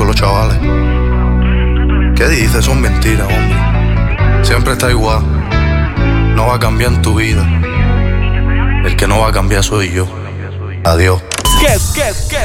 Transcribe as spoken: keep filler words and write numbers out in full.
con los chavales. ¿Qué dices? Son mentiras, hombre. Siempre está igual. No va a cambiar en tu vida. El que no va a cambiar soy yo. Adiós. ¿Qué, qué, qué?